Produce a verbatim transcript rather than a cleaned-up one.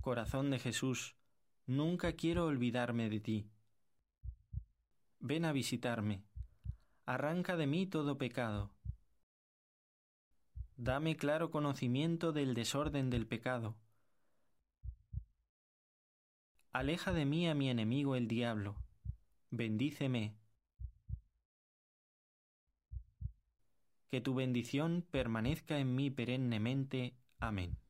Corazón de Jesús, nunca quiero olvidarme de ti. Ven a visitarme, arranca de mí todo pecado. Dame claro conocimiento del desorden del pecado. Aleja de mí a mi enemigo el diablo. Bendíceme. Que tu bendición permanezca en mí perennemente. Amén.